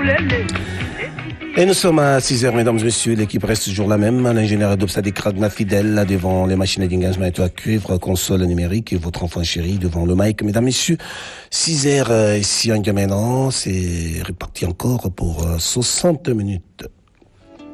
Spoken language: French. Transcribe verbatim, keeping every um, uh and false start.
Et nous sommes à six heures, mesdames et messieurs, l'équipe reste toujours la même. L'ingénieur Adobe Sadiq Ragna fidèle, là, devant les machines d'engagement à cuivre, console numérique et votre enfant chéri devant le mic. Mesdames et messieurs, six heures ici en Gamenan, c'est réparti encore pour soixante minutes.